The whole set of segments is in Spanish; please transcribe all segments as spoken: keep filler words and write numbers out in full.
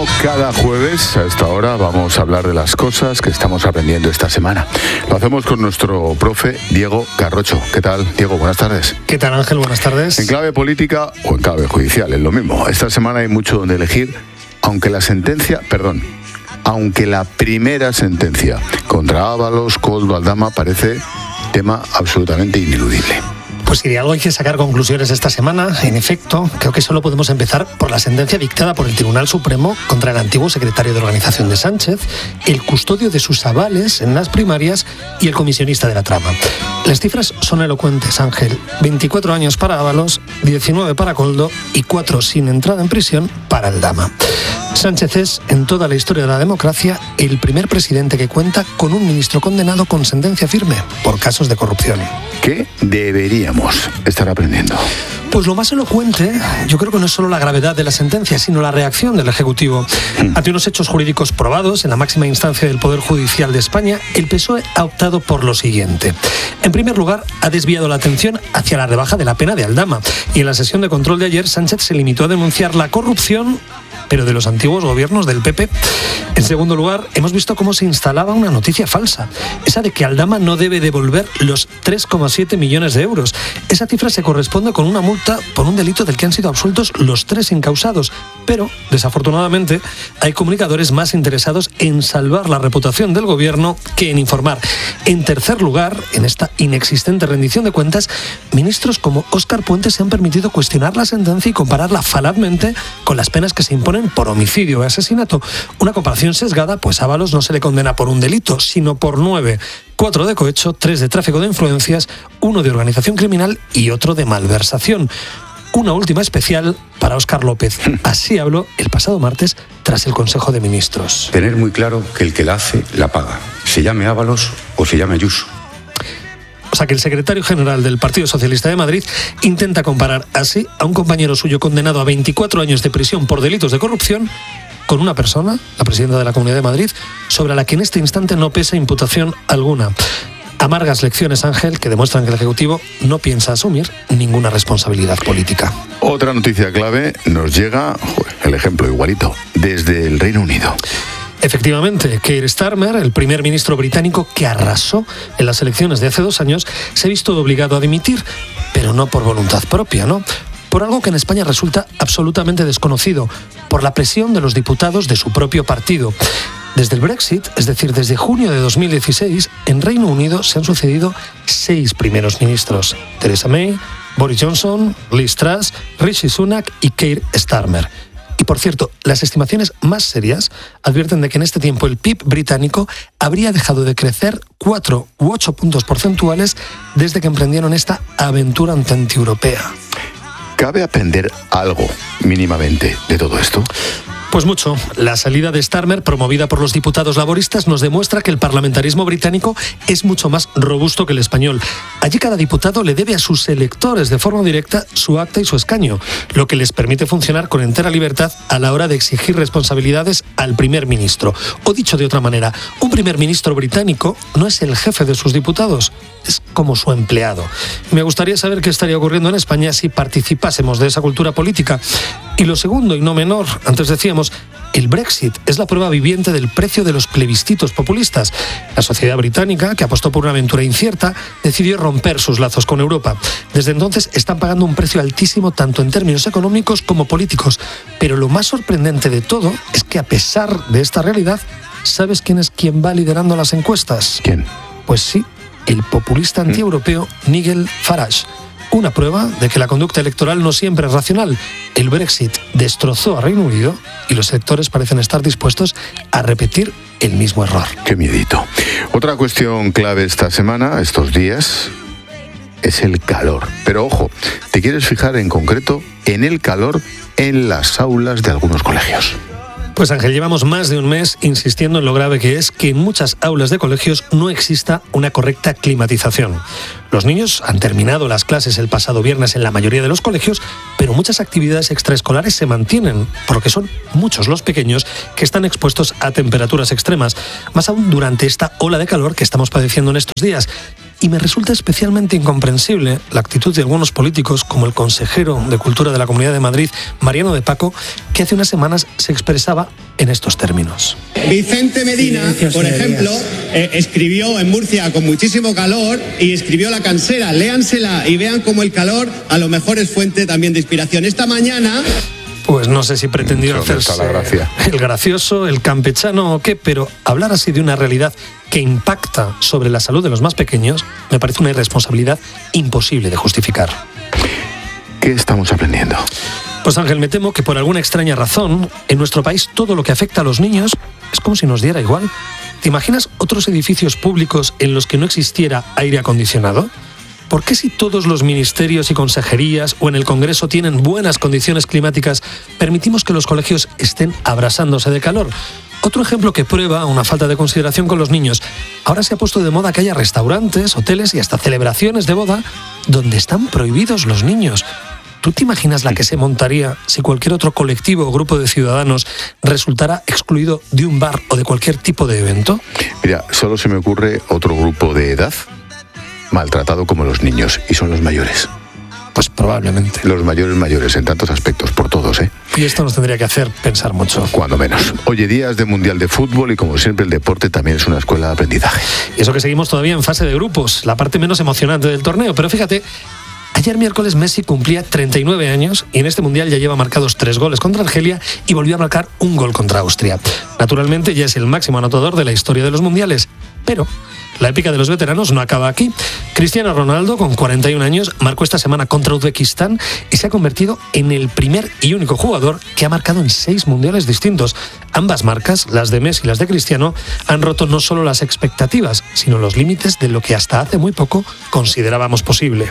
cada jueves a esta hora vamos a hablar de las cosas que estamos aprendiendo esta semana. Lo hacemos con nuestro profe Diego Carrocho. ¿Qué tal, Diego? Buenas tardes. ¿Qué tal, Ángel? Buenas tardes. En clave política o en clave judicial, es lo mismo. Esta semana hay mucho donde elegir, aunque la sentencia, perdón, aunque la primera sentencia contra Ábalos, Koldo, Aldama parece tema absolutamente ineludible. Pues si de algo hay que sacar conclusiones esta semana, en efecto, creo que solo podemos empezar por la sentencia dictada por el Tribunal Supremo contra el antiguo secretario de Organización de Sánchez, el custodio de sus avales en las primarias y el comisionista de la trama. Las cifras son elocuentes, Ángel. veinticuatro años para Ábalos, diecinueve para Koldo y cuatro sin entrada en prisión para Aldama. Sánchez es, en toda la historia de la democracia, el primer presidente que cuenta con un ministro condenado con sentencia firme por casos de corrupción. ¿Qué deberíamos estar aprendiendo? Pues lo más elocuente, yo creo que no es solo la gravedad de la sentencia, sino la reacción del Ejecutivo. Mm. Ante unos hechos jurídicos probados en la máxima instancia del Poder Judicial de España, el P S O E ha optado por lo siguiente. En primer lugar, ha desviado la atención hacia la rebaja de la pena de Aldama. Y en la sesión de control de ayer, Sánchez se limitó a denunciar la corrupción, pero de los antiguos gobiernos del P P. En segundo lugar, hemos visto cómo se instalaba una noticia falsa, esa de que Aldama no debe devolver los tres coma siete millones de euros. Esa cifra se corresponde con una multa por un delito del que han sido absueltos los tres encausados, pero, desafortunadamente, hay comunicadores más interesados en salvar la reputación del gobierno que en informar. En tercer lugar, en esta inexistente rendición de cuentas, ministros como Óscar Puente se han permitido cuestionar la sentencia y compararla falazmente con las penas que se imponen por homicidio o asesinato. Una comparación sesgada, pues a Ábalos no se le condena por un delito, sino por nueve. Cuatro de cohecho, tres de tráfico de influencias, uno de organización criminal y otro de malversación. Una última especial para Óscar López. Así habló el pasado martes tras el Consejo de Ministros. Tener muy claro que el que la hace, la paga. Se llame Ábalos o se llame Ayuso. O sea que el secretario general del Partido Socialista de Madrid intenta comparar así a un compañero suyo condenado a veinticuatro años de prisión por delitos de corrupción con una persona, la presidenta de la Comunidad de Madrid, sobre la que en este instante no pesa imputación alguna. Amargas lecciones, Ángel, que demuestran que el Ejecutivo no piensa asumir ninguna responsabilidad política. Otra noticia clave nos llega, joder, el ejemplo igualito, desde el Reino Unido. Efectivamente, Keir Starmer, el primer ministro británico que arrasó en las elecciones de hace dos años, se ha visto obligado a dimitir, pero no por voluntad propia, ¿no? Por algo que en España resulta absolutamente desconocido, por la presión de los diputados de su propio partido. Desde el Brexit, es decir, desde junio de dos mil dieciséis, en Reino Unido se han sucedido seis primeros ministros: Theresa May, Boris Johnson, Liz Truss, Rishi Sunak y Keir Starmer. Y por cierto, las estimaciones más serias advierten de que en este tiempo el P I B británico habría dejado de crecer cuatro u ocho puntos porcentuales desde que emprendieron esta aventura antieuropea. ¿Cabe aprender algo mínimamente de todo esto? Pues mucho. La salida de Starmer, promovida por los diputados laboristas, nos demuestra que el parlamentarismo británico es mucho más robusto que el español. Allí cada diputado le debe a sus electores de forma directa su acta y su escaño, lo que les permite funcionar con entera libertad a la hora de exigir responsabilidades al primer ministro. O dicho de otra manera, un primer ministro británico no es el jefe de sus diputados, es como su empleado. Me gustaría saber qué estaría ocurriendo en España si participásemos de esa cultura política. Y lo segundo, y no menor, antes decíamos, el Brexit es la prueba viviente del precio de los plebiscitos populistas. La sociedad británica, que apostó por una aventura incierta, decidió romper sus lazos con Europa. Desde entonces están pagando un precio altísimo tanto en términos económicos como políticos. Pero lo más sorprendente de todo es que a pesar de esta realidad, ¿sabes quién es quien va liderando las encuestas? ¿Quién? Pues sí, el populista antieuropeo Nigel Farage. Una prueba de que la conducta electoral no siempre es racional. El Brexit destrozó a Reino Unido y los electores parecen estar dispuestos a repetir el mismo error. Qué miedito. Otra cuestión clave esta semana, estos días, es el calor. Pero ojo, te quieres fijar en concreto en el calor en las aulas de algunos colegios. Pues Ángel, llevamos más de un mes insistiendo en lo grave que es que en muchas aulas de colegios no exista una correcta climatización. Los niños han terminado las clases el pasado viernes en la mayoría de los colegios, pero muchas actividades extraescolares se mantienen, porque son muchos los pequeños que están expuestos a temperaturas extremas, más aún durante esta ola de calor que estamos padeciendo en estos días. Y me resulta especialmente incomprensible la actitud de algunos políticos, como el consejero de Cultura de la Comunidad de Madrid, Mariano de Paco, que hace unas semanas se expresaba en estos términos. Vicente Medina, por ejemplo, eh, escribió en Murcia con muchísimo calor y escribió La Cansera. Léansela y vean cómo el calor a lo mejor es fuente también de inspiración. Esta mañana... Pues no sé si pretendió hacerse el gracioso, el campechano o qué, pero hablar así de una realidad que impacta sobre la salud de los más pequeños me parece una irresponsabilidad imposible de justificar. ¿Qué estamos aprendiendo? Pues Ángel, me temo que por alguna extraña razón, en nuestro país todo lo que afecta a los niños es como si nos diera igual. ¿Te imaginas otros edificios públicos en los que no existiera aire acondicionado? ¿Por qué si todos los ministerios y consejerías o en el Congreso tienen buenas condiciones climáticas, permitimos que los colegios estén abrasándose de calor? Otro ejemplo que prueba una falta de consideración con los niños. Ahora se ha puesto de moda que haya restaurantes, hoteles y hasta celebraciones de boda donde están prohibidos los niños. ¿Tú te imaginas la que se montaría si cualquier otro colectivo o grupo de ciudadanos resultara excluido de un bar o de cualquier tipo de evento? Mira, solo se me ocurre otro grupo de edad maltratado como los niños, y son los mayores. Pues probablemente. Los mayores mayores en tantos aspectos, por todos, ¿eh? Y esto nos tendría que hacer pensar mucho. Cuando menos. Oye, días de Mundial de Fútbol y como siempre el deporte también es una escuela de aprendizaje. Y eso que seguimos todavía en fase de grupos, la parte menos emocionante del torneo, pero fíjate, ayer miércoles Messi cumplía treinta y nueve años y en este Mundial ya lleva marcados tres goles contra Argelia y volvió a marcar un gol contra Austria. Naturalmente ya es el máximo anotador de la historia de los mundiales, pero la épica de los veteranos no acaba aquí. Cristiano Ronaldo, con cuarenta y un años, marcó esta semana contra Uzbekistán y se ha convertido en el primer y único jugador que ha marcado en seis mundiales distintos. Ambas marcas, las de Messi y las de Cristiano, han roto no solo las expectativas, sino los límites de lo que hasta hace muy poco considerábamos posible.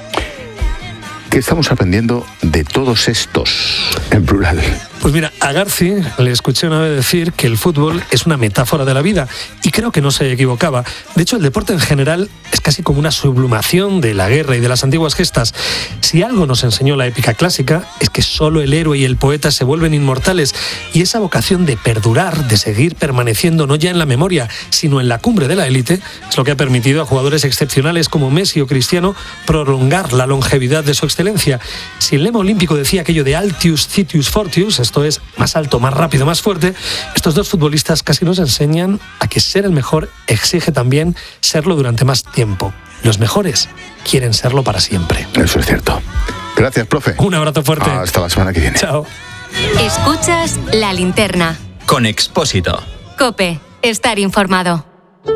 ¿Qué estamos aprendiendo de todos estos, en plural? Pues mira, a Garci le escuché una vez decir que el fútbol es una metáfora de la vida y creo que no se equivocaba. De hecho, el deporte en general es casi como una sublimación de la guerra y de las antiguas gestas. Si algo nos enseñó la épica clásica es que solo el héroe y el poeta se vuelven inmortales y esa vocación de perdurar, de seguir permaneciendo no ya en la memoria, sino en la cumbre de la élite, es lo que ha permitido a jugadores excepcionales como Messi o Cristiano prolongar la longevidad de su excelencia. Si el lema olímpico decía aquello de Altius, Citius, Fortius, esto es más alto, más rápido, más fuerte, estos dos futbolistas casi nos enseñan a que ser el mejor exige también serlo durante más tiempo. Los mejores quieren serlo para siempre. Eso es cierto. Gracias, profe. Un abrazo fuerte. Hasta la semana que viene. Chao. Escuchas La Linterna. Con Expósito. COPE. Estar informado.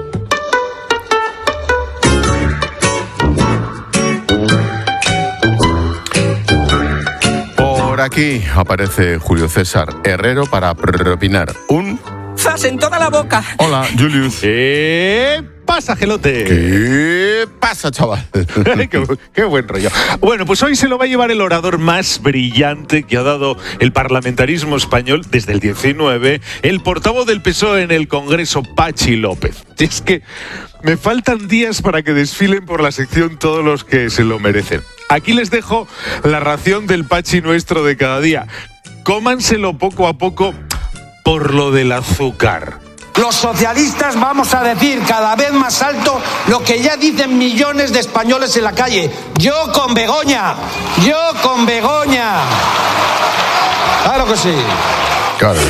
Por aquí aparece Julio César Herrero para propinar un... ¡Zas en toda la boca! Hola, Julius. ¿Qué pasa, Gelote? ¿Qué pasa, chaval? qué, qué buen rollo. Bueno, pues hoy se lo va a llevar el orador más brillante que ha dado el parlamentarismo español desde el diecinueve, el portavoz del P S O E en el Congreso, Patxi López. Es que me faltan días para que desfilen por la sección todos los que se lo merecen. Aquí les dejo la ración del Patxi nuestro de cada día. Cómanselo poco a poco por lo del azúcar. Los socialistas vamos a decir cada vez más alto lo que ya dicen millones de españoles en la calle. Yo con Begoña, yo con Begoña. Claro que sí. Claro.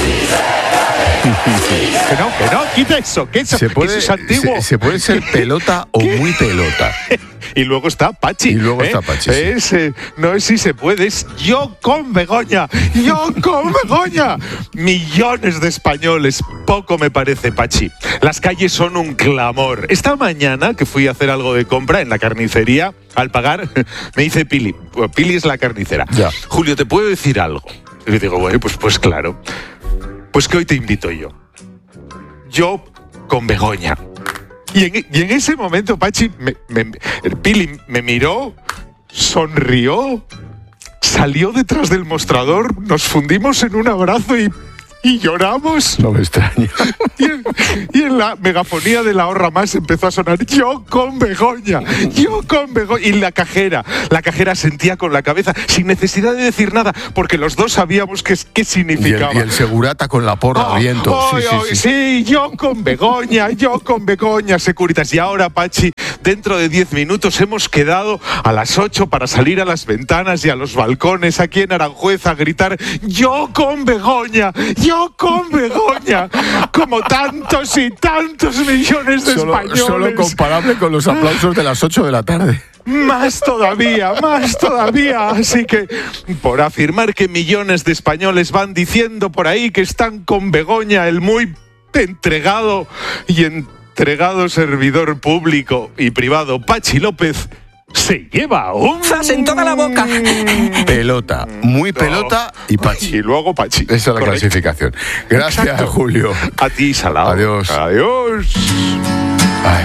Que no, que no, quita eso, que eso, se puede, que eso es antiguo. Se, se puede ser pelota o muy pelota. Y luego está Patxi. Y luego ¿eh? está Patxi. Sí. Es, eh, no es si se puede, es yo con Begoña, yo con Begoña. Millones de españoles, poco me parece, Patxi. Las calles son un clamor. Esta mañana que fui a hacer algo de compra en la carnicería, al pagar, me dice Pili, pues Pili es la carnicera. Ya. Julio, ¿te puedo decir algo? Y le digo, bueno, pues, pues claro. Pues que hoy te invito yo. Yo con Begoña. Y en, y en ese momento, Patxi, me, me, Pili me miró, sonrió, salió detrás del mostrador, nos fundimos en un abrazo y, y lloramos. No me extraña. Y en, y en la megafonía de la Horra Más empezó a sonar yo con Begoña, yo con Begoña. Y la cajera, la cajera sentía con la cabeza, sin necesidad de decir nada, porque los dos sabíamos qué, qué significaba. Y el, y el segurata con la porra oh, a viento. Oh, sí, oh, sí, sí. sí, yo con Begoña, yo con Begoña, Securitas. Y ahora, Patxi, dentro de diez minutos. Hemos quedado a las ocho para salir a las ventanas y a los balcones aquí en Aranjuez a gritar yo con Begoña, yo con Begoña, como tantos y tantos millones de solo, españoles. Solo comparable con los aplausos de las ocho de la tarde. Más todavía, más todavía. Así que, por afirmar que millones de españoles van diciendo por ahí que están con Begoña, el muy entregado y entregado servidor público y privado Pachi López se lleva un... ¡Zas en toda la boca! Pelota, muy pelota y Pachi. Y luego Pachi. Esa es la Correcto. Clasificación. Gracias, Exacto. Julio. A ti, Salado. Adiós. Adiós. Ay.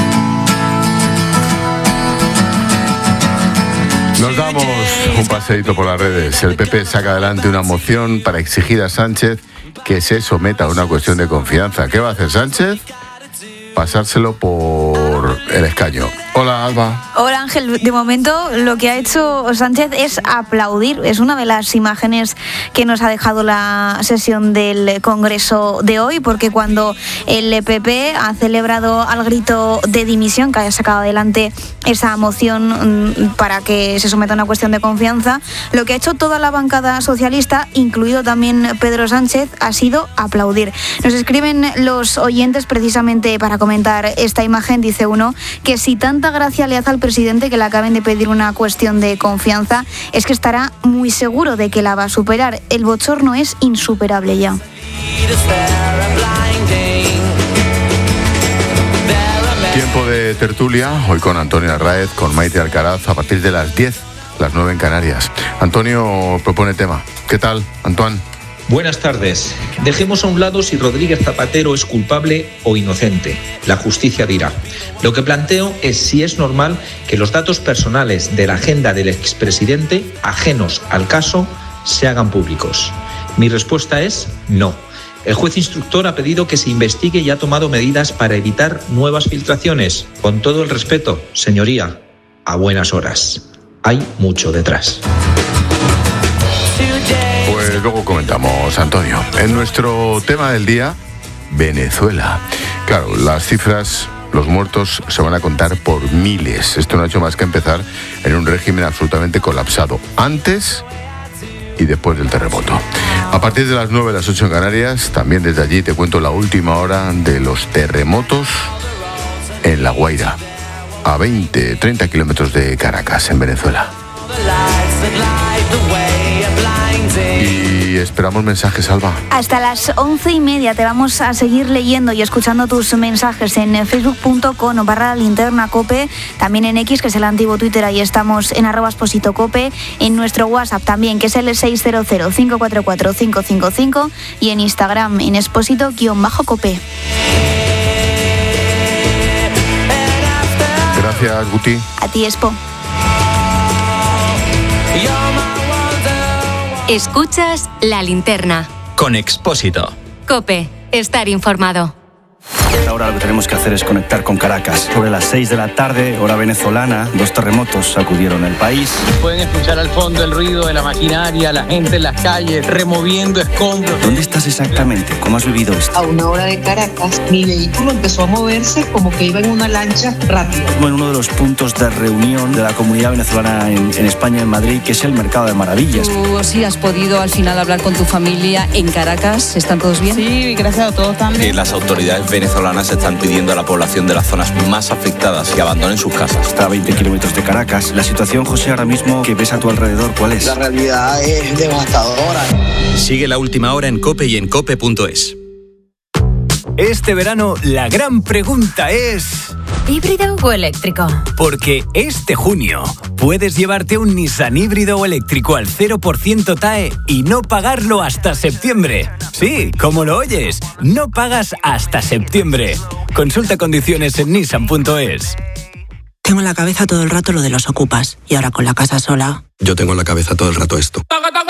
Nos damos un paseíto por las redes. El P P saca adelante una moción para exigir a Sánchez que se someta a una cuestión de confianza. ¿Qué va a hacer Sánchez? Pasárselo por el escaño. Hola, Alba. Hola, Ángel. De momento lo que ha hecho Sánchez es aplaudir. Es una de las imágenes que nos ha dejado la sesión del Congreso de hoy, porque cuando el P P ha celebrado al grito de dimisión, que haya sacado adelante esa moción para que se someta a una cuestión de confianza, lo que ha hecho toda la bancada socialista, incluido también Pedro Sánchez, ha sido aplaudir. Nos escriben los oyentes precisamente para comentar esta imagen. Dice uno que si tanta gracia le hace al presidente que le acaben de pedir una cuestión de confianza, es que estará muy seguro de que la va a superar. El bochorno es insuperable ya. Tiempo de tertulia, hoy con Antonio Arraez, con Maite Alcaraz, a partir de las diez, las nueve en Canarias. Antonio propone tema. ¿Qué tal, Antoine? Buenas tardes. Dejemos a un lado si Rodríguez Zapatero es culpable o inocente. La justicia dirá. Lo que planteo es si es normal que los datos personales de la agenda del expresidente, ajenos al caso, se hagan públicos. Mi respuesta es no. El juez instructor ha pedido que se investigue y ha tomado medidas para evitar nuevas filtraciones. Con todo el respeto, señoría, a buenas horas. Hay mucho detrás. Pues luego comentamos, Antonio. En nuestro tema del día, Venezuela. Claro, las cifras, los muertos se van a contar por miles. Esto no ha hecho más que empezar en un régimen absolutamente colapsado, antes y después del terremoto. A partir de las nueve, las ocho en Canarias, también desde allí te cuento la última hora de los terremotos en La Guaira, a veinte, treinta kilómetros de Caracas, en Venezuela. Y esperamos mensajes, Alba. Hasta las once y media te vamos a seguir leyendo y escuchando tus mensajes en facebook punto com barra la linterna cope, también en X, que es el antiguo Twitter, ahí estamos en arroba Expósito Cope, en nuestro WhatsApp también, que es el seis cero cero, cinco cuatro cuatro, cinco cinco cinco, y en Instagram en Expósito-Cope. Gracias, Guti. A ti, Expo. Escuchas La Linterna. Con Expósito. Cope, estar informado. Ahora lo que tenemos que hacer es conectar con Caracas. Sobre las seis de la tarde, hora venezolana, dos terremotos sacudieron el país. Pueden escuchar al fondo el ruido de la maquinaria, la gente en las calles, removiendo escombros. ¿Dónde estás exactamente? ¿Cómo has vivido esto? A una hora de Caracas, mi vehículo empezó a moverse como que iba en una lancha rápida. En uno de los puntos de reunión de la comunidad venezolana en, en España, en Madrid, que es el Mercado de Maravillas. ¿Tú sí has podido al final hablar con tu familia en Caracas? ¿Están todos bien? Sí, gracias a todos también. Y las autoridades venezolanas están pidiendo a la población de las zonas más afectadas que abandonen sus casas. Está a veinte kilómetros de Caracas. La situación, José, ahora mismo que ves a tu alrededor, ¿cuál es? La realidad es devastadora. Sigue La Última Hora en COPE y en cope punto es. Este verano la gran pregunta es... ¿híbrido o eléctrico? Porque este junio puedes llevarte un Nissan híbrido o eléctrico al cero por ciento T A E y no pagarlo hasta septiembre. Sí, como lo oyes, no pagas hasta septiembre. Consulta condiciones en nissan punto es. Tengo en la cabeza todo el rato lo de los ocupas y ahora con la casa sola... Yo tengo en la cabeza todo el rato esto.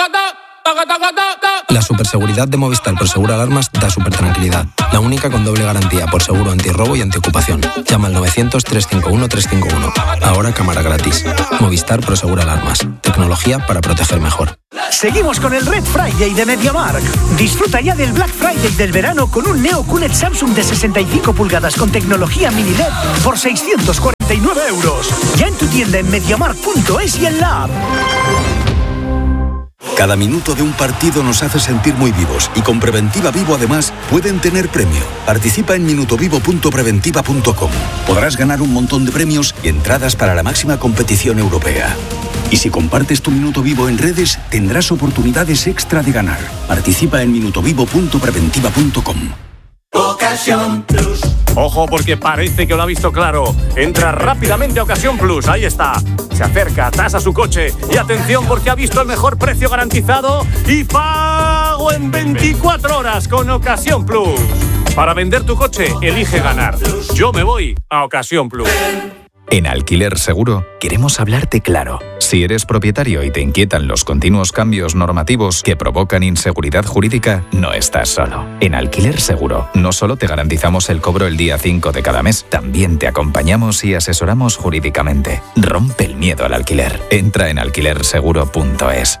La superseguridad de Movistar por Seguro Alarmas da súper tranquilidad. La única con doble garantía por seguro antirrobo y antiocupación. Llama al novecientos, trescientos cincuenta y uno, trescientos cincuenta y uno. Ahora cámara gratis. Movistar por Seguro Alarmas. Tecnología para proteger mejor. Seguimos con el Red Friday de MediaMarkt. Disfruta ya del Black Friday del verano con un Neo Q L E D Samsung de sesenta y cinco pulgadas con tecnología mini L E D por seiscientos cuarenta noventa y nueve euros. Ya en tu tienda en mediamarkt punto es y en la app. Cada minuto de un partido nos hace sentir muy vivos y con Preventiva Vivo además pueden tener premio. Participa en minutovivo punto preventiva punto com. Podrás ganar un montón de premios y entradas para la máxima competición europea. Y si compartes tu minuto vivo en redes, tendrás oportunidades extra de ganar. Participa en minutovivo punto preventiva punto com. Ocasión Plus. Ojo, porque parece que lo ha visto claro. Entra rápidamente a Ocasión Plus, ahí está. Se acerca, tasa su coche y atención porque ha visto el mejor precio garantizado y pago en veinticuatro horas con Ocasión Plus. Para vender tu coche, elige ganar. Yo me voy a Ocasión Plus. En Alquiler Seguro queremos hablarte claro. Si eres propietario y te inquietan los continuos cambios normativos que provocan inseguridad jurídica, no estás solo. En Alquiler Seguro no solo te garantizamos el cobro el día cinco de cada mes, también te acompañamos y asesoramos jurídicamente. Rompe el miedo al alquiler. Entra en alquiler seguro punto es.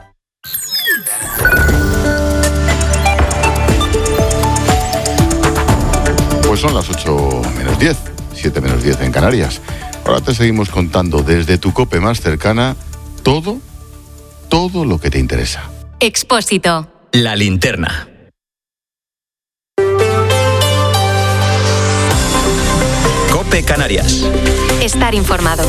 Pues son las ocho menos diez, siete menos diez en Canarias. Ahora te seguimos contando desde tu COPE más cercana todo, todo lo que te interesa. Expósito. La linterna. COPE Canarias. Estar informado.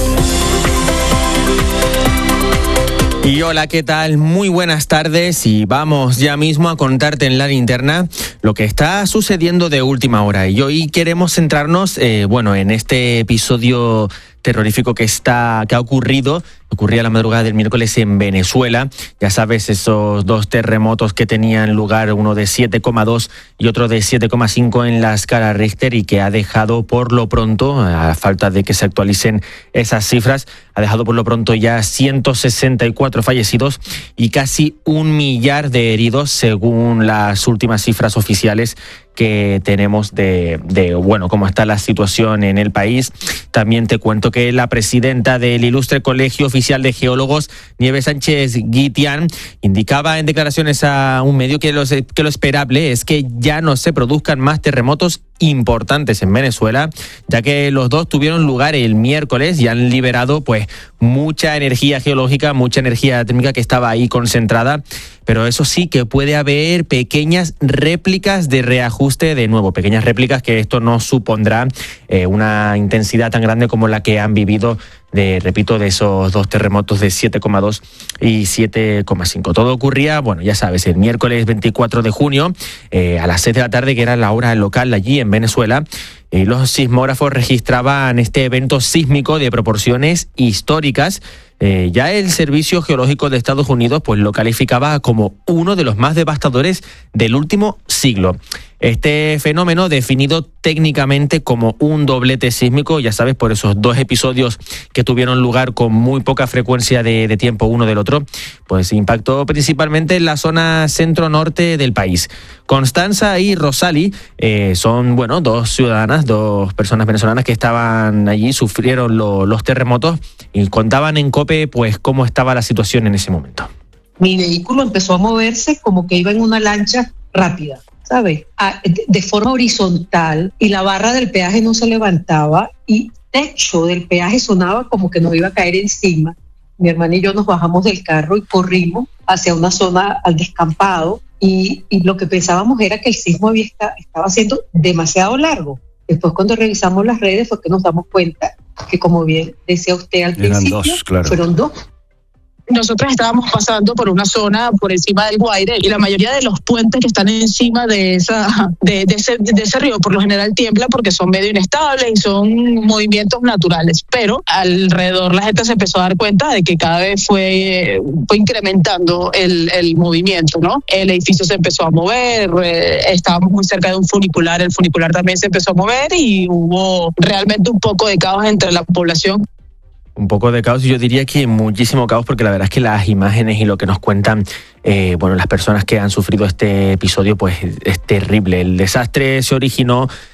Y hola, ¿qué tal? Muy buenas tardes y vamos ya mismo a contarte en la linterna lo que está sucediendo de última hora. Y hoy queremos centrarnos, eh, bueno, en este episodio terrorífico que está que ha ocurrido, ocurría la madrugada del miércoles en Venezuela. Ya sabes, esos dos terremotos que tenían lugar, uno de siete coma dos y otro de siete coma cinco en la escala Richter, y que ha dejado por lo pronto, a falta de que se actualicen esas cifras, ha dejado por lo pronto ya ciento sesenta y cuatro fallecidos y casi un millar de heridos, según las últimas cifras oficiales que tenemos de, de, bueno, cómo está la situación en el país. También te cuento que la presidenta del Ilustre Colegio Oficial de Geólogos, Nieves Sánchez Guitián, indicaba en declaraciones a un medio que, los, que lo esperable es que ya no se produzcan más terremotos importantes en Venezuela, ya que los dos tuvieron lugar el miércoles y han liberado pues mucha energía geológica, mucha energía térmica que estaba ahí concentrada, pero eso sí que puede haber pequeñas réplicas de reajuste de nuevo, pequeñas réplicas que esto no supondrá eh, una intensidad tan grande como la que han vivido, de, repito, de esos dos terremotos de siete coma dos y siete coma cinco. Todo ocurría, bueno, ya sabes, el miércoles veinticuatro de junio eh, a las seis de la tarde, que era la hora local allí en Venezuela, y los sismógrafos registraban este evento sísmico de proporciones históricas. Eh, ya el Servicio Geológico de Estados Unidos pues lo calificaba como uno de los más devastadores del último siglo. Este fenómeno, definido técnicamente como un doblete sísmico, ya sabes, por esos dos episodios que tuvieron lugar con muy poca frecuencia de, de tiempo uno del otro, pues impactó principalmente en la zona centro-norte del país. Constanza y Rosali eh, son, bueno, dos ciudadanas, dos personas venezolanas que estaban allí, sufrieron lo, los terremotos y contaban en COPE pues cómo estaba la situación en ese momento. Mi vehículo empezó a moverse como que iba en una lancha rápida, ¿sabes? De forma horizontal, y la barra del peaje no se levantaba y el techo del peaje sonaba como que nos iba a caer encima. Mi hermana y yo nos bajamos del carro y corrimos hacia una zona al descampado, y, y lo que pensábamos era que el sismo había está, estaba siendo demasiado largo. Después, cuando revisamos las redes, fue que nos damos cuenta que, como bien decía usted al Eran principio, dos, claro. fueron dos. Nosotros estábamos pasando por una zona por encima del Guaire, y la mayoría de los puentes que están encima de esa de, de, ese, de ese río por lo general tiembla porque son medio inestables y son movimientos naturales, pero alrededor la gente se empezó a dar cuenta de que cada vez fue, fue incrementando el, el movimiento, ¿no? El edificio se empezó a mover, eh, estábamos muy cerca de un funicular, el funicular también se empezó a mover y hubo realmente un poco de caos entre la población. Un poco de caos, y yo diría que muchísimo caos, porque la verdad es que las imágenes y lo que nos cuentan eh, bueno, las personas que han sufrido este episodio pues es terrible. El desastre se originó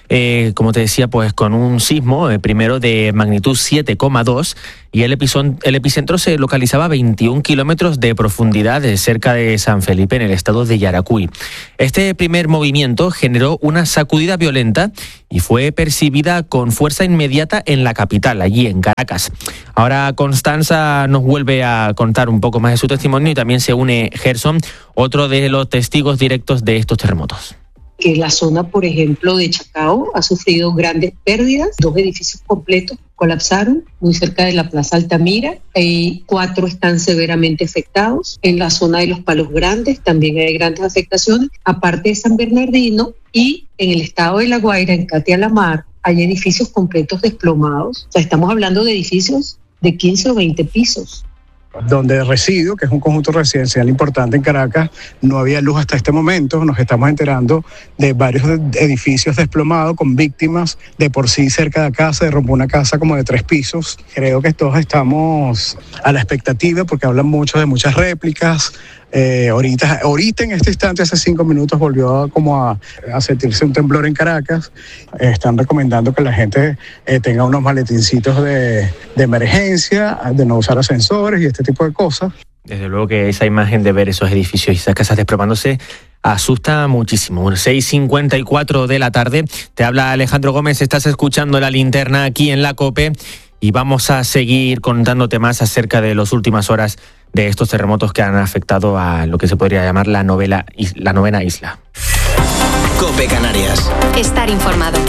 eh, como te decía, pues con un sismo, eh, primero de magnitud siete coma dos, y el, epison, el epicentro se localizaba a veintiún kilómetros de profundidad eh, cerca de San Felipe, en el estado de Yaracuy. Este primer movimiento generó una sacudida violenta y fue percibida con fuerza inmediata en la capital, allí en Caracas. Ahora Constanza nos vuelve a contar un poco más de su testimonio y también se une Gerson, otro de los testigos directos de estos terremotos. Que la zona, por ejemplo, de Chacao ha sufrido grandes pérdidas. Dos edificios completos colapsaron muy cerca de la Plaza Altamira. Y cuatro están severamente afectados. En la zona de los Palos Grandes también hay grandes afectaciones. Aparte de San Bernardino y en el estado de La Guaira, en Catia-la-Mar, hay edificios completos desplomados. O sea, estamos hablando de edificios de quince o veinte pisos. Donde resido, que es un conjunto residencial importante en Caracas, no había luz hasta este momento. Nos estamos enterando de varios edificios desplomados con víctimas. De por sí cerca de acá se rompió una casa como de tres pisos. Creo que todos estamos a la expectativa porque hablan mucho de muchas réplicas. Eh, ahorita, ahorita en este instante, hace cinco minutos, volvió a, como a, a sentirse un temblor en Caracas. Eh, están recomendando que la gente eh, tenga unos maletincitos de, de emergencia, de no usar ascensores y este tipo de cosas. Desde luego que esa imagen de ver esos edificios y esas casas desplomándose asusta muchísimo. seis cincuenta y cuatro de la tarde, te habla Alejandro Gómez, estás escuchando La Linterna aquí en la COPE y vamos a seguir contándote más acerca de las últimas horas de estos terremotos que han afectado a lo que se podría llamar la, novela, la novena isla. COPE Canarias. Estar informado.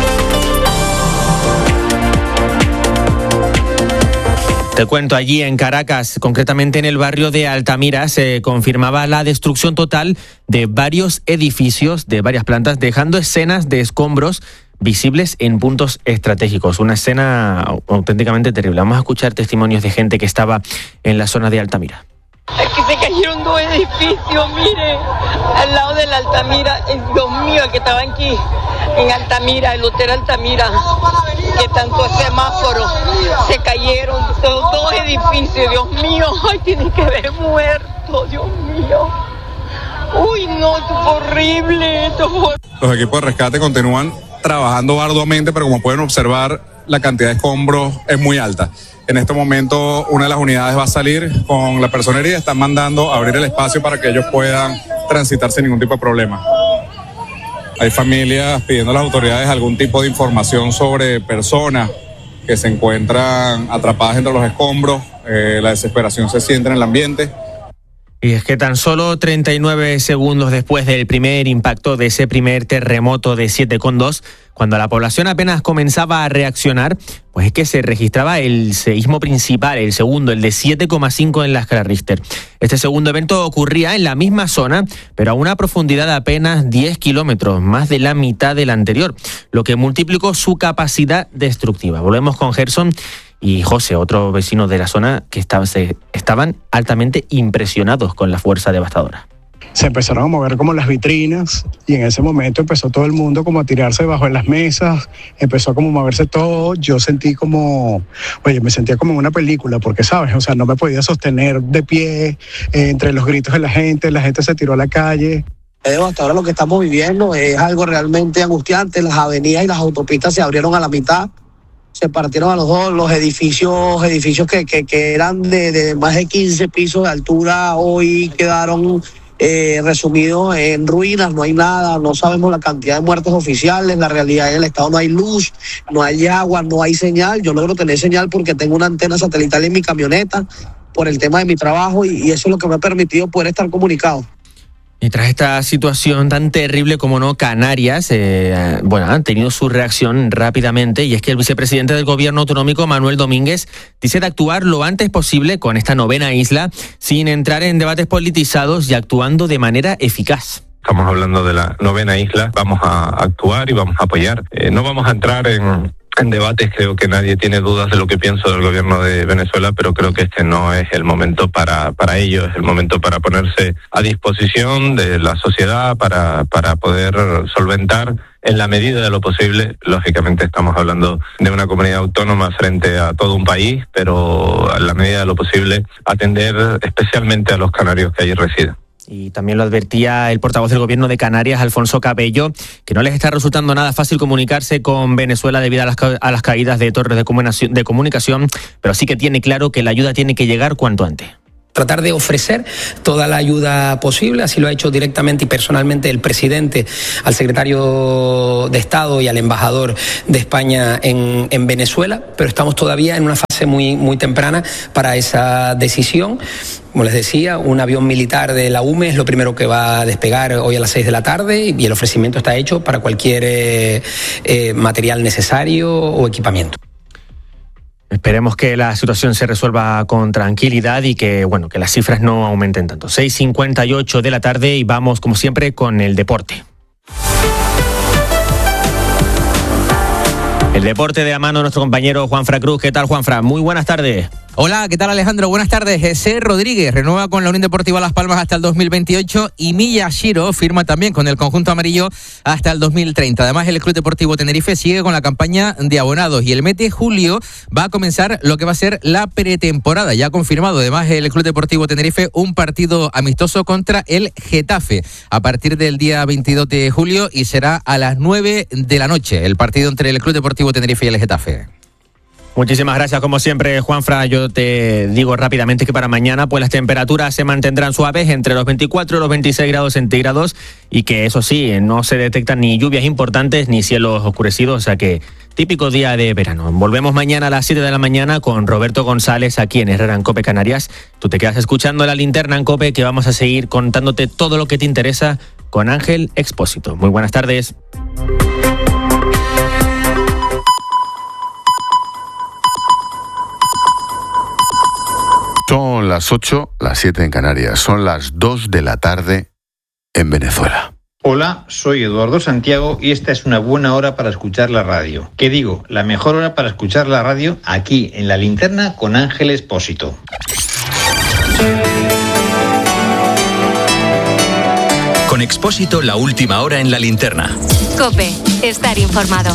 Te cuento, allí en Caracas, concretamente en el barrio de Altamira, se confirmaba la destrucción total de varios edificios de varias plantas, dejando escenas de escombros visibles en puntos estratégicos. Una escena auténticamente terrible. Vamos a escuchar testimonios de gente que estaba en la zona de Altamira. Aquí se cayeron dos edificios, mire, al lado de la Altamira. Dios mío, el que estaba aquí en Altamira, el hotel Altamira, que tanto semáforo, se cayeron los dos edificios. Dios mío, ay, tienen que haber muerto, Dios mío. Uy, no, esto fue horrible, esto fue... Los equipos de rescate continúan trabajando arduamente, pero como pueden observar, la cantidad de escombros es muy alta. En este momento, una de las unidades va a salir con la personería, están mandando a abrir el espacio para que ellos puedan transitar sin ningún tipo de problema. Hay familias pidiendo a las autoridades algún tipo de información sobre personas que se encuentran atrapadas entre los escombros. Eh, la desesperación se siente en el ambiente. Y es que tan solo treinta y nueve segundos después del primer impacto de ese primer terremoto de siete coma dos, cuando la población apenas comenzaba a reaccionar, pues es que se registraba el seísmo principal, el segundo, el de siete coma cinco en la escala Richter. Este segundo evento ocurría en la misma zona, pero a una profundidad de apenas diez kilómetros, más de la mitad del anterior, lo que multiplicó su capacidad destructiva. Volvemos con Gerson y José, otro vecino de la zona, que estaba, se, estaban altamente impresionados con la fuerza devastadora. Se empezaron a mover como las vitrinas y en ese momento empezó todo el mundo como a tirarse debajo de las mesas, empezó a como moverse todo. Yo sentí como, oye, me sentía como en una película porque, ¿sabes? O sea, no me podía sostener de pie eh, entre los gritos de la gente, la gente se tiró a la calle. Hasta ahora lo que estamos viviendo es algo realmente angustiante. Las avenidas y las autopistas se abrieron a la mitad. Se partieron a los dos, los edificios edificios que, que, que eran de, de más de quince pisos de altura, hoy quedaron eh, resumidos en ruinas, no hay nada, no sabemos la cantidad de muertos oficiales, la realidad en el estado no hay luz, no hay agua, no hay señal. Yo logro tener señal porque tengo una antena satelital en mi camioneta por el tema de mi trabajo y, y eso es lo que me ha permitido poder estar comunicado. Y tras esta situación tan terrible como no, Canarias, eh, bueno, han tenido su reacción rápidamente, y es que el vicepresidente del gobierno autonómico, Manuel Domínguez, dice de actuar lo antes posible con esta novena isla, sin entrar en debates politizados y actuando de manera eficaz. Estamos hablando de la novena isla, vamos a actuar y vamos a apoyar. Eh, no vamos a entrar en... En debates, creo que nadie tiene dudas de lo que pienso del gobierno de Venezuela, pero creo que este no es el momento para, para ello, es el momento para ponerse a disposición de la sociedad, para, para poder solventar en la medida de lo posible. Lógicamente estamos hablando de una comunidad autónoma frente a todo un país, pero en la medida de lo posible atender especialmente a los canarios que allí residen. Y también lo advertía el portavoz del Gobierno de Canarias, Alfonso Cabello, que no les está resultando nada fácil comunicarse con Venezuela debido a las, ca- a las caídas de torres de comunicación, de comunicación, pero sí que tiene claro que la ayuda tiene que llegar cuanto antes. Tratar de ofrecer toda la ayuda posible, así lo ha hecho directamente y personalmente el presidente al secretario de Estado y al embajador de España en, en Venezuela, pero estamos todavía en una fase muy, muy temprana para esa decisión. Como les decía, un avión militar de la U M E es lo primero que va a despegar hoy a las seis de la tarde y el ofrecimiento está hecho para cualquier eh, eh, material necesario o equipamiento. Esperemos que la situación se resuelva con tranquilidad y que, bueno, que las cifras no aumenten tanto. seis cincuenta y ocho de la tarde y vamos, como siempre, con el deporte. El deporte de la mano de nuestro compañero Juanfra Cruz. ¿Qué tal, Juanfra? Muy buenas tardes. Hola, ¿qué tal, Alejandro? Buenas tardes. José Rodríguez renueva con la Unión Deportiva Las Palmas hasta el dos mil veintiocho y Miyashiro firma también con el conjunto amarillo hasta el dos mil treinta. Además, el Club Deportivo Tenerife sigue con la campaña de abonados y el mes de julio va a comenzar lo que va a ser la pretemporada. Ya ha confirmado, además, el Club Deportivo Tenerife un partido amistoso contra el Getafe a partir del día veintidós de julio y será a las nueve de la noche el partido entre el Club Deportivo Tenerife y el Getafe. Muchísimas gracias, como siempre, Juanfra. Yo te digo rápidamente que para mañana pues las temperaturas se mantendrán suaves entre los veinticuatro y los veintiséis grados centígrados y que, eso sí, no se detectan ni lluvias importantes ni cielos oscurecidos, o sea que típico día de verano. Volvemos mañana a las siete de la mañana con Roberto González aquí en Herrera en COPE Canarias. Tú te quedas escuchando La Linterna en COPE, que vamos a seguir contándote todo lo que te interesa con Ángel Expósito. Muy buenas tardes. Son las ocho, las siete en Canarias. Son las dos de la tarde en Venezuela. Hola, soy Eduardo Santiago y esta es una buena hora para escuchar la radio. ¿Qué digo? La mejor hora para escuchar la radio aquí en La Linterna con Ángel Expósito. Con Expósito, la última hora en La Linterna. COPE, estar informado.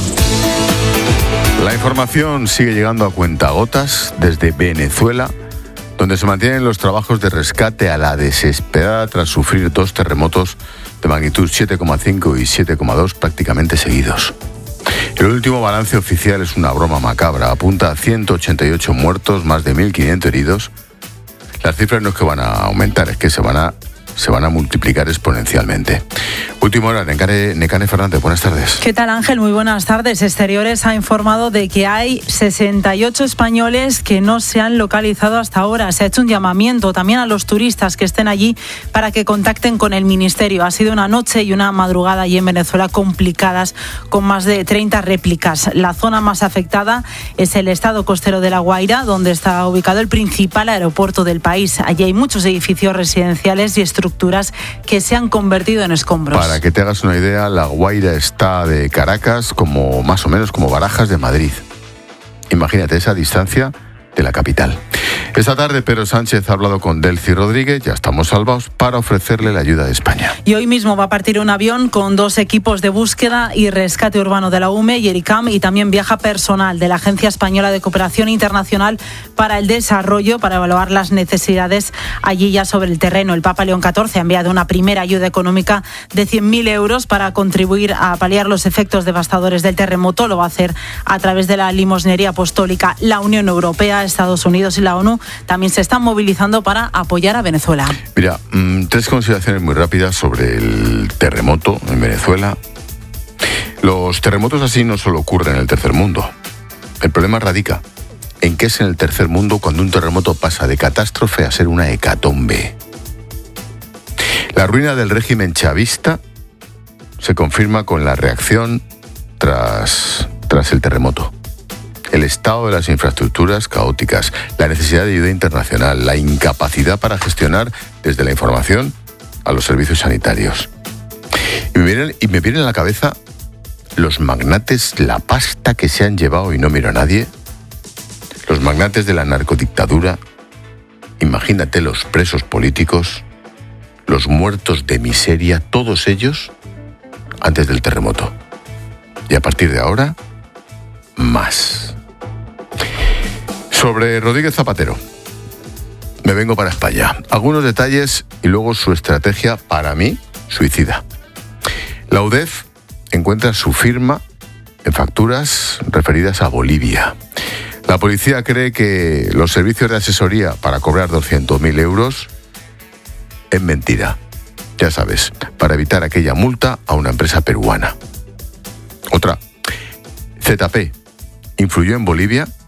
La información sigue llegando a cuentagotas desde Venezuela, donde se mantienen los trabajos de rescate a la desesperada tras sufrir dos terremotos de magnitud siete coma cinco y siete coma dos prácticamente seguidos. El último balance oficial es una broma macabra, apunta a ciento ochenta y ocho muertos, más de mil quinientos heridos. Las cifras no es que van a aumentar, es que se van a se van a multiplicar exponencialmente. Última hora, Necane, Necane Fernández, buenas tardes. ¿Qué tal, Ángel? Muy buenas tardes. Exteriores ha informado de que hay sesenta y ocho españoles que no se han localizado hasta ahora. Se ha hecho un llamamiento también a los turistas que estén allí para que contacten con el Ministerio. Ha sido una noche y una madrugada allí en Venezuela complicadas, con más de treinta réplicas. La zona más afectada es el estado costero de La Guaira, donde está ubicado el principal aeropuerto del país. Allí hay muchos edificios residenciales y estructuras que se han convertido en escombros. Para que te hagas una idea, La Guaira está de Caracas como más o menos como Barajas de Madrid. Imagínate esa distancia de la capital. Esta tarde Pedro Sánchez ha hablado con Delcy Rodríguez, ya estamos salvados, para ofrecerle la ayuda de España. Y hoy mismo va a partir un avión con dos equipos de búsqueda y rescate urbano de la U M E y ERICAM, y también viaja personal de la Agencia Española de Cooperación Internacional para el Desarrollo para evaluar las necesidades allí ya sobre el terreno. El Papa León catorce ha enviado una primera ayuda económica de cien mil euros para contribuir a paliar los efectos devastadores del terremoto. Lo va a hacer a través de la limosnería apostólica. La Unión Europea, Estados Unidos y la ONU también se están movilizando para apoyar a Venezuela. Mira, mmm, tres consideraciones muy rápidas sobre el terremoto en Venezuela. Los terremotos así no solo ocurren en el tercer mundo. El problema radica en que es en el tercer mundo cuando un terremoto pasa de catástrofe a ser una hecatombe. La ruina del régimen chavista se confirma con la reacción tras, tras el terremoto. El estado de las infraestructuras caóticas, la necesidad de ayuda internacional, la incapacidad para gestionar desde la información a los servicios sanitarios. Y me vienen, y me vienen a la cabeza los magnates, la pasta que se han llevado y no miro a nadie, los magnates de la narcodictadura, imagínate los presos políticos, los muertos de miseria, todos ellos antes del terremoto. Y a partir de ahora, más. Sobre Rodríguez Zapatero, me vengo para España. Algunos detalles y luego su estrategia, para mí, suicida. La U D E F encuentra su firma en facturas referidas a Bolivia. La policía cree que los servicios de asesoría para cobrar doscientos mil euros es mentira. Ya sabes, para evitar aquella multa a una empresa peruana. Otra, Z P influyó en Bolivia